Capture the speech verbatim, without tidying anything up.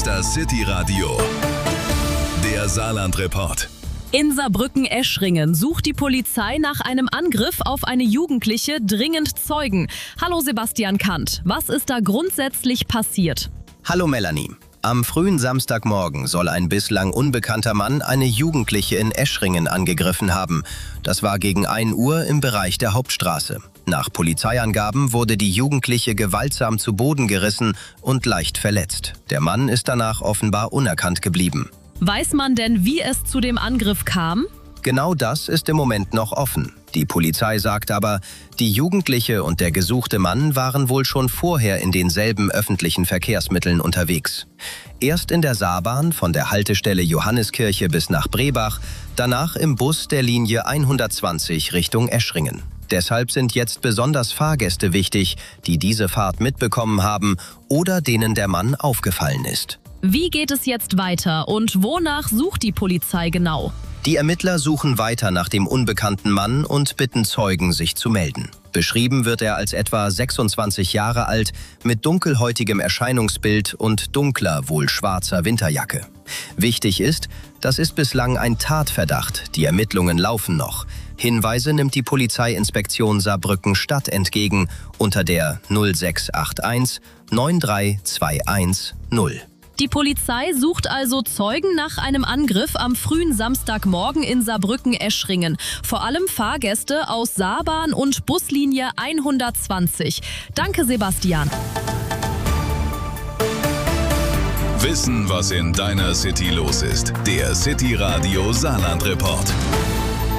ist das City-Radio, der Saarland-Report. In Saarbrücken-Eschringen sucht die Polizei nach einem Angriff auf eine Jugendliche dringend Zeugen. Hallo Sebastian Kant, was ist da grundsätzlich passiert? Hallo Melanie. Am frühen Samstagmorgen soll ein bislang unbekannter Mann eine Jugendliche in Eschringen angegriffen haben. Das war gegen ein Uhr im Bereich der Hauptstraße. Nach Polizeiangaben wurde die Jugendliche gewaltsam zu Boden gerissen und leicht verletzt. Der Mann ist danach offenbar unerkannt geblieben. Weiß man denn, wie es zu dem Angriff kam? Genau das ist im Moment noch offen. Die Polizei sagt aber, die Jugendliche und der gesuchte Mann waren wohl schon vorher in denselben öffentlichen Verkehrsmitteln unterwegs. Erst in der Saarbahn von der Haltestelle Johanniskirche bis nach Brebach, danach im Bus der Linie hundertzwanzig Richtung Eschringen. Deshalb sind jetzt besonders Fahrgäste wichtig, die diese Fahrt mitbekommen haben oder denen der Mann aufgefallen ist. Wie geht es jetzt weiter und wonach sucht die Polizei genau? Die Ermittler suchen weiter nach dem unbekannten Mann und bitten Zeugen, sich zu melden. Beschrieben wird er als etwa sechsundzwanzig Jahre alt, mit dunkelhäutigem Erscheinungsbild und dunkler, wohl schwarzer Winterjacke. Wichtig ist, das ist bislang ein Tatverdacht, die Ermittlungen laufen noch. Hinweise nimmt die Polizeiinspektion Saarbrücken-Stadt entgegen unter der null sechs acht eins neun drei zwei eins null. Die Polizei sucht also Zeugen nach einem Angriff am frühen Samstagmorgen in Saarbrücken-Eschringen. Vor allem Fahrgäste aus Saarbahn und Buslinie hundertzwanzig. Danke, Sebastian. Wissen, was in deiner City los ist. Der City-Radio Saarland-Report.